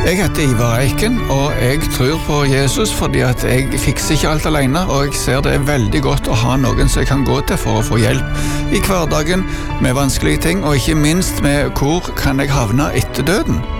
Jeg heter Ivar Eiken, og jeg tror på Jesus fordi at jeg fikser ikke alt alene, og jeg ser det veldig godt å ha noen som jeg kan gå til for å få hjelp i hverdagen med vanskelige ting, og ikke minst med hvor kan jeg havne etter døden.